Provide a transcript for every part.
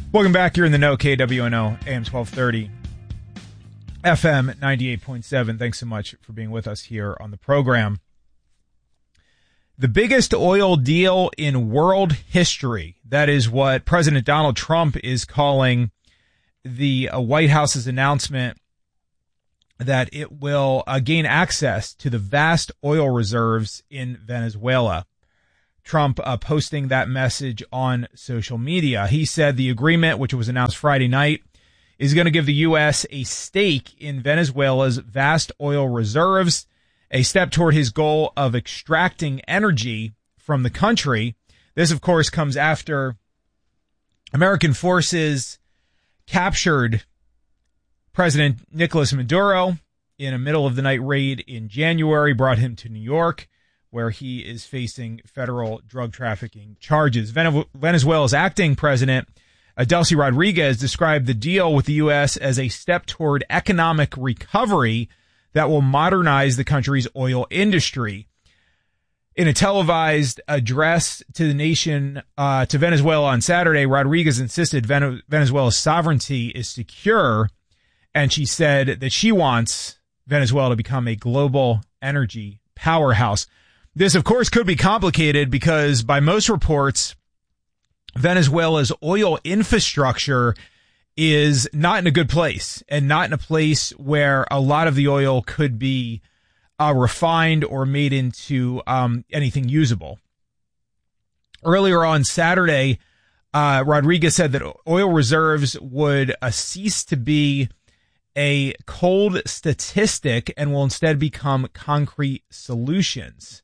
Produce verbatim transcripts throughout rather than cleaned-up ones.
Welcome back. You're in the know, K W N O, A M twelve thirty, F M ninety-eight point seven. Thanks so much for being with us here on the program. The biggest oil deal in world history. That is what President Donald Trump is calling the uh, White House's announcement that it will uh, gain access to the vast oil reserves in Venezuela. Trump uh, posting that message on social media. He said the agreement, which was announced Friday night, is going to give the U S a stake in Venezuela's vast oil reserves, a step toward his goal of extracting energy from the country. This, of course, comes after American forces captured President Nicolas Maduro in a middle-of-the-night raid in January, brought him to New York, where he is facing federal drug trafficking charges. Venezuela's acting president, Delcy Rodriguez, described the deal with the U S as a step toward economic recovery that will modernize the country's oil industry. In a televised address to the nation, uh, to Venezuela on Saturday, Rodriguez insisted Ven- Venezuela's sovereignty is secure, and she said that she wants Venezuela to become a global energy powerhouse. This, of course, could be complicated because by most reports, Venezuela's oil infrastructure is not in a good place and not in a place where a lot of the oil could be uh, refined or made into um, anything usable. Earlier on Saturday, uh, Rodriguez said that oil reserves would uh, cease to be a cold statistic and will instead become concrete solutions.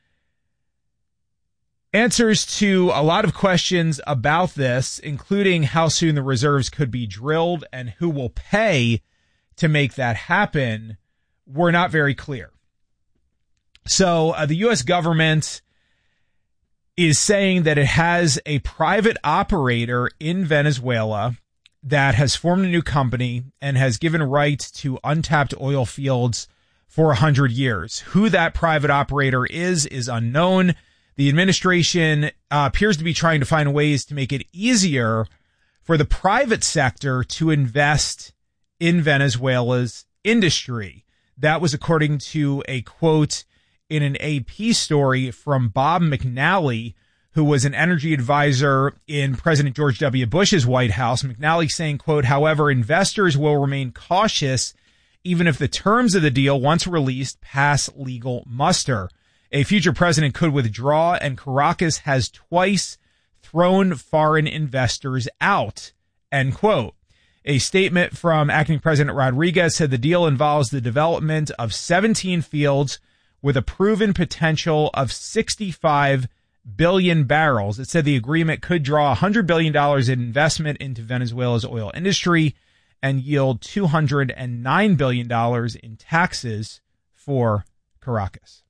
Answers to a lot of questions about this, including how soon the reserves could be drilled and who will pay to make that happen, were not very clear. So uh, the U S government is saying that it has a private operator in Venezuela that has formed a new company and has given rights to untapped oil fields for one hundred years. Who that private operator is, is unknown. The administration uh, appears to be trying to find ways to make it easier for the private sector to invest in Venezuela's industry. That was according to a quote in an A P story from Bob McNally, who was an energy advisor in President George W. Bush's White House. McNally saying, quote, however, investors will remain cautious even if the terms of the deal, once released, pass legal muster. A future president could withdraw, and Caracas has twice thrown foreign investors out, end quote. A statement from acting President Rodriguez said the deal involves the development of seventeen fields with a proven potential of sixty-five billion barrels. It said the agreement could draw one hundred billion dollars in investment into Venezuela's oil industry and yield two hundred nine billion dollars in taxes for Caracas.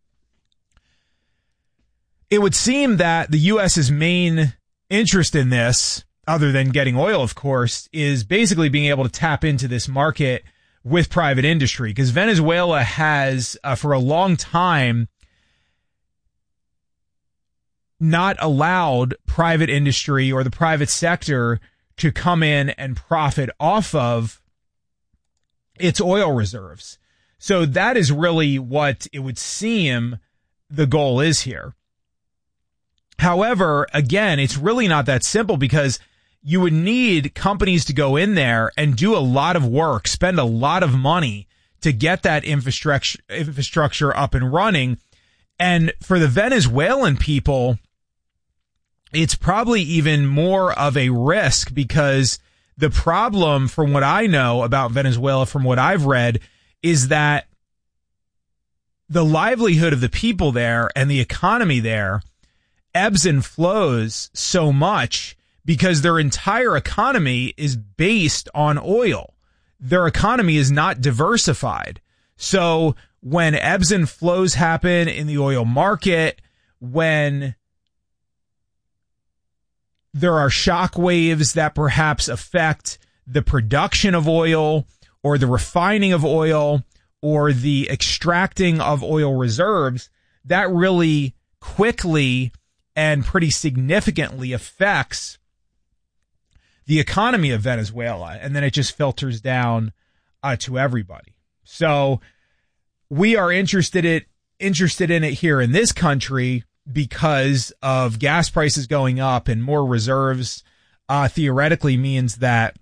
It would seem that the U S's main interest in this, other than getting oil, of course, is basically being able to tap into this market with private industry, because Venezuela has, uh, for a long time, not allowed private industry or the private sector to come in and profit off of its oil reserves. So that is really what it would seem the goal is here. However, again, it's really not that simple, because you would need companies to go in there and do a lot of work, spend a lot of money to get that infrastructure infrastructure up and running. And for the Venezuelan people, it's probably even more of a risk, because the problem, from what I know about Venezuela, from what I've read, is that the livelihood of the people there and the economy there ebbs and flows so much because their entire economy is based on oil. Their economy is not diversified. So when ebbs and flows happen in the oil market, when there are shock waves that perhaps affect the production of oil or the refining of oil or the extracting of oil reserves, that really quickly and pretty significantly affects the economy of Venezuela, and then it just filters down uh, to everybody. So we are interested in, interested in it here in this country because of gas prices going up, and more reserves uh, theoretically means that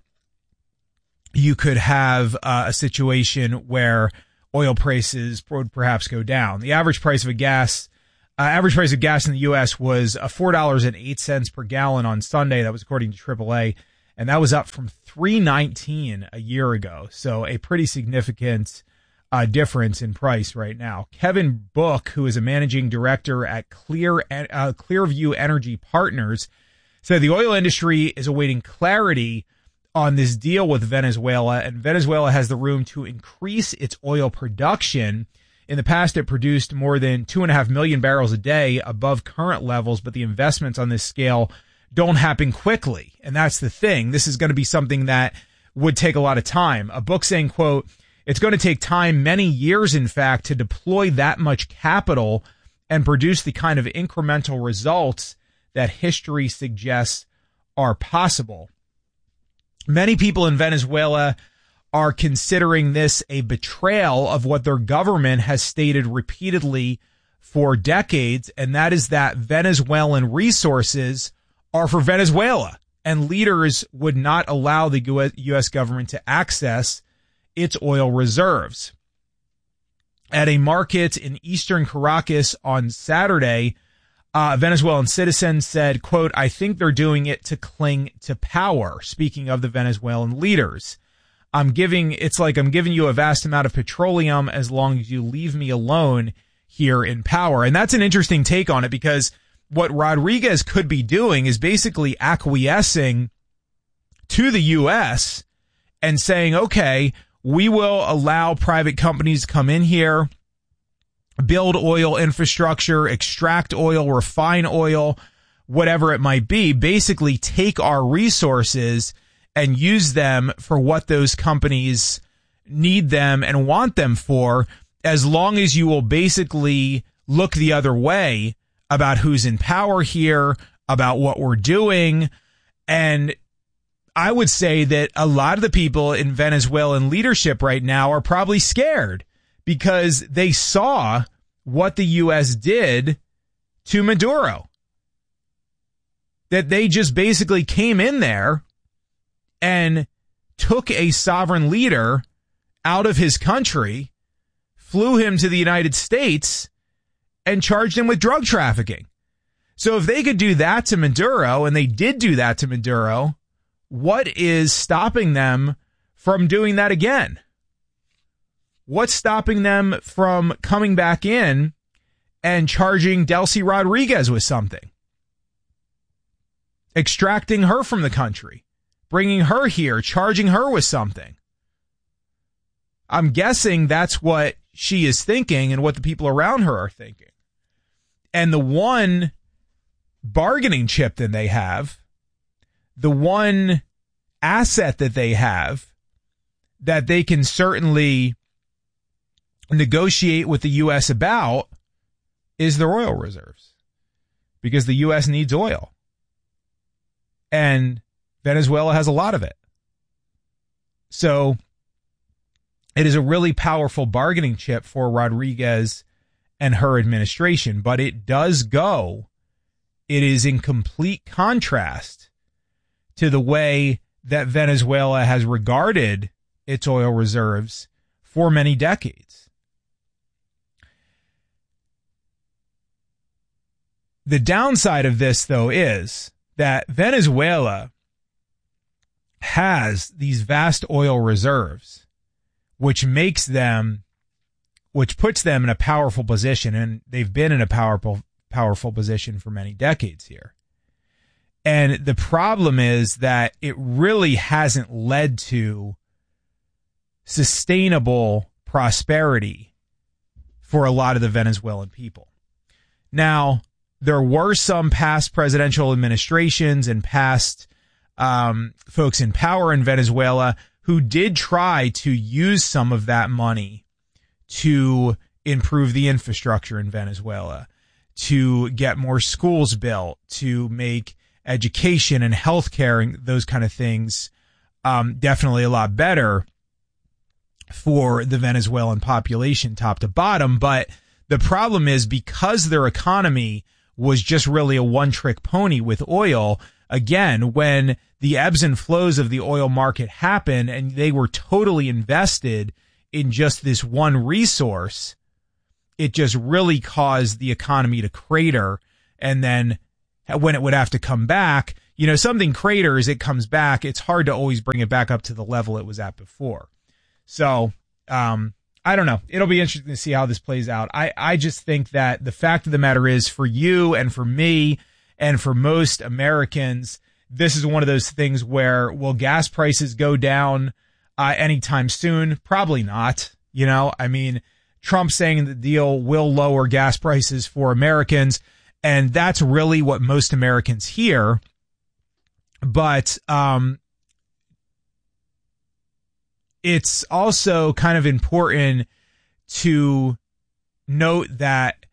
you could have uh, a situation where oil prices would perhaps go down. The average price of a gas, uh, average price of gas in the U S was uh, four dollars and eight cents per gallon on Sunday. That was according to triple A, and that was up from three nineteen a year ago. So a pretty significant uh, difference in price right now. Kevin Book, who is a managing director at Clear uh, Clearview Energy Partners, said the oil industry is awaiting clarity on this deal with Venezuela, and Venezuela has the room to increase its oil production. In the past, it produced more than two and a half million barrels a day above current levels, but the investments on this scale don't happen quickly. And that's the thing. This is going to be something that would take a lot of time. A book saying, quote, it's going to take time, many years, in fact, to deploy that much capital and produce the kind of incremental results that history suggests are possible. Many people in Venezuela are considering this a betrayal of what their government has stated repeatedly for decades, and that is that Venezuelan resources are for Venezuela, and leaders would not allow the U S government to access its oil reserves. At a market in eastern Caracas on Saturday, Uh, a Venezuelan citizen said, quote, I think they're doing it to cling to power. Speaking of the Venezuelan leaders, I'm giving, it's like I'm giving you a vast amount of petroleum as long as you leave me alone here in power. And that's an interesting take on it, because what Rodriguez could be doing is basically acquiescing to the U S and saying, okay, we will allow private companies to come in here, build oil infrastructure, extract oil, refine oil, whatever it might be, basically take our resources and use them for what those companies need them and want them for, as long as you will basically look the other way about who's in power here, about what we're doing. And I would say that a lot of the people in Venezuelan leadership right now are probably scared, because they saw what the U S did to Maduro. That they just basically came in there and took a sovereign leader out of his country, flew him to the United States, and charged him with drug trafficking. So if they could do that to Maduro, and they did do that to Maduro, what is stopping them from doing that again? What's stopping them from coming back in and charging Delcy Rodriguez with something? Extracting her from the country, bringing her here, charging her with something. I'm guessing that's what she is thinking and what the people around her are thinking. And the one bargaining chip that they have, the one asset that they have that they can certainly negotiate with the U S about, is their oil reserves, because the U S needs oil, and Venezuela has a lot of it. So it is a really powerful bargaining chip for Rodriguez and her administration, but it does go, it is in complete contrast to the way that Venezuela has regarded its oil reserves for many decades. The downside of this, though, is that Venezuela has these vast oil reserves, which makes them, which puts them in a powerful position, and they've been in a powerful, powerful position for many decades here. And the problem is that it really hasn't led to sustainable prosperity for a lot of the Venezuelan people. Now, there were some past presidential administrations and past um, folks in power in Venezuela who did try to use some of that money to improve the infrastructure in Venezuela, to get more schools built, to make education and healthcare and those kind of things, um, definitely a lot better for the Venezuelan population top to bottom. But the problem is, because their economy was just really a one-trick pony with oil, again, when the ebbs and flows of the oil market happen and they were totally invested in just this one resource, it just really caused the economy to crater. And then when it would have to come back, you know, something craters, it comes back. It's hard to always bring it back up to the level it was at before. So, um, I don't know. It'll be interesting to see how this plays out. I, I just think that the fact of the matter is, for you and for me and for most Americans, this is one of those things where, will gas prices go down uh, anytime soon? Probably not. You know, I mean, Trump saying the deal will lower gas prices for Americans, and that's really what most Americans hear. But um, it's also kind of important to note that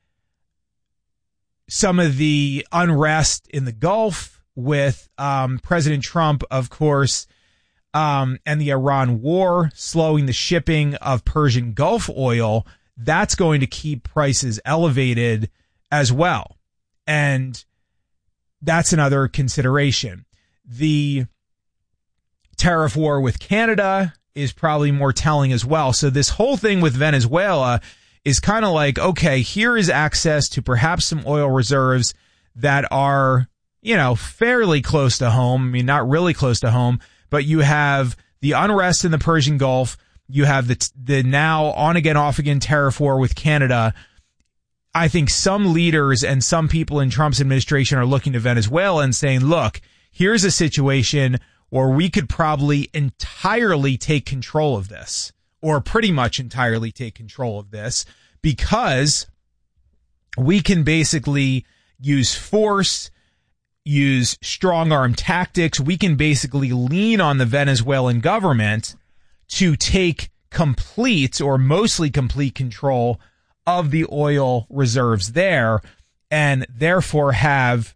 some of the unrest in the Gulf with um, President Trump, of course, um, and the Iran war slowing the shipping of Persian Gulf oil, that's going to keep prices elevated as well. And that's another consideration. The tariff war with Canada is probably more telling as well. So this whole thing with Venezuela is kind of like, okay, here is access to perhaps some oil reserves that are, you know, fairly close to home. I mean, not really close to home, but you have the unrest in the Persian Gulf. You have the, the now on again, off again tariff war with Canada. I think some leaders and some people in Trump's administration are looking to Venezuela and saying, look, here's a situation where we could probably entirely take control of this, or pretty much entirely take control of this, because we can basically use force, use strong arm tactics. We can basically lean on the Venezuelan government to take complete or mostly complete control of the oil reserves there, and therefore have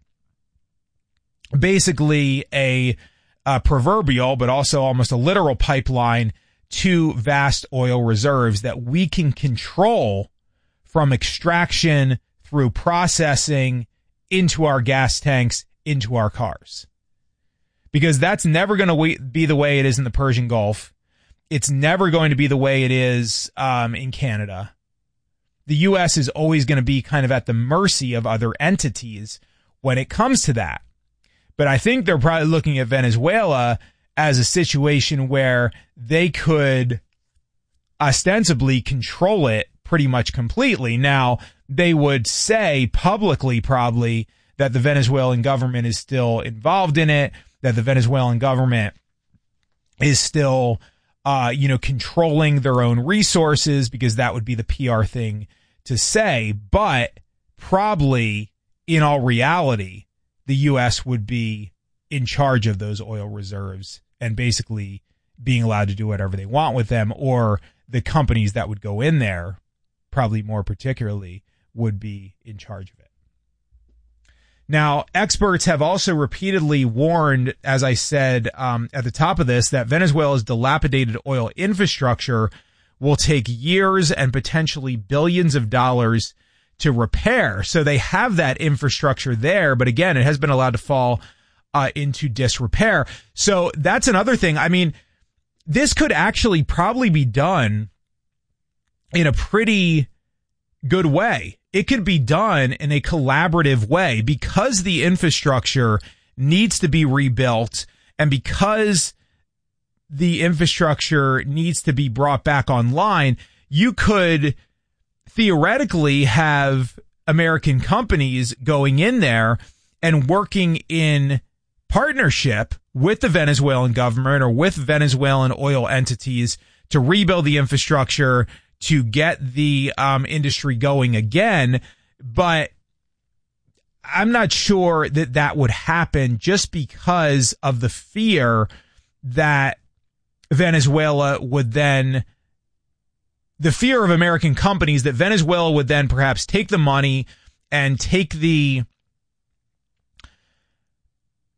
basically a, a proverbial, but also almost a literal pipeline to vast oil reserves that we can control from extraction through processing into our gas tanks, into our cars. Because that's never going to be the way it is in the Persian Gulf. It's never going to be the way it is um, in Canada. The U S is always going to be kind of at the mercy of other entities when it comes to that. But I think they're probably looking at Venezuela as a situation where they could ostensibly control it pretty much completely. Now, they would say publicly probably that the Venezuelan government is still involved in it, that the Venezuelan government is still, uh, you know, controlling their own resources, because that would be the P R thing to say. But probably in all reality, the U S would be in charge of those oil reserves and basically being allowed to do whatever they want with them, or the companies that would go in there, probably more particularly, would be in charge of it. Now, experts have also repeatedly warned, as I said um, at the top of this, that Venezuela's dilapidated oil infrastructure will take years and potentially billions of dollars to repair. So they have that infrastructure there, but again, it has been allowed to fall uh, into disrepair. So that's another thing. I mean, this could actually probably be done in a pretty good way. It could be done in a collaborative way, because the infrastructure needs to be rebuilt, and because the infrastructure needs to be brought back online. You could theoretically have American companies going in there and working in partnership with the Venezuelan government or with Venezuelan oil entities to rebuild the infrastructure, to get the um, industry going again. But I'm not sure that that would happen, just because of the fear that Venezuela would then, the fear of American companies that Venezuela would then perhaps take the money and take the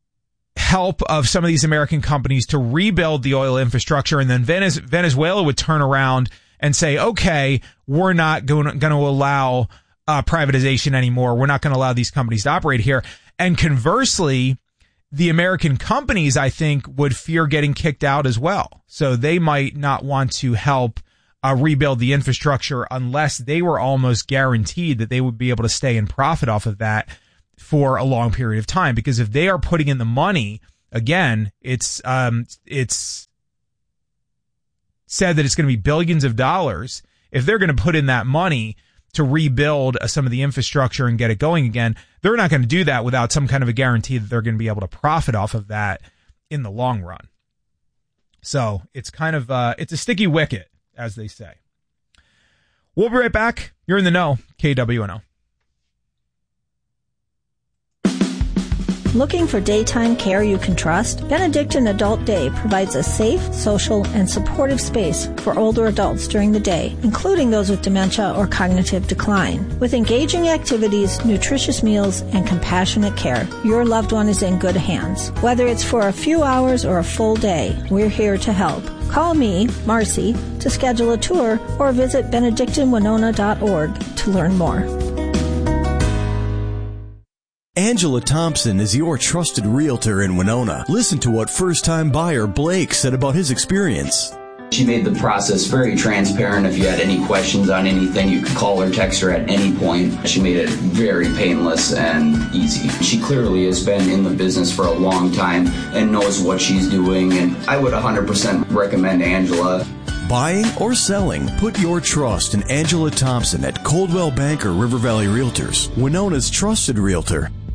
help of some of these American companies to rebuild the oil infrastructure, and then Venez- Venezuela would turn around and say, okay, we're not going to allow uh, privatization anymore. We're not going to allow these companies to operate here. And conversely, the American companies, I think, would fear getting kicked out as well. So they might not want to help uh, rebuild the infrastructure unless they were almost guaranteed that they would be able to stay in profit off of that for a long period of time. Because if they are putting in the money, again, it's um, it's said that it's going to be billions of dollars. If they're going to put in that money to rebuild uh, some of the infrastructure and get it going again, they're not going to do that without some kind of a guarantee that they're going to be able to profit off of that in the long run. So it's kind of, uh, it's a sticky wicket, as they say. We'll be right back. You're in the know, K W N O. Looking for daytime care you can trust? Benedictine Adult Day provides a safe, social, and supportive space for older adults during the day, including those with dementia or cognitive decline. With engaging activities, nutritious meals, and compassionate care, your loved one is in good hands. Whether it's for a few hours or a full day, we're here to help. Call me, Marcy, to schedule a tour or visit benedictine winona dot org to learn more. Angela Thompson is your trusted realtor in Winona. Listen to what first-time buyer Blake said about his experience. She made the process very transparent. If you had any questions on anything, you could call or text her at any point. She made it very painless and easy. She clearly has been in the business for a long time and knows what she's doing, and I would one hundred percent recommend Angela. Buying or selling, put your trust in Angela Thompson at Coldwell Banker River Valley Realtors, Winona's trusted realtor.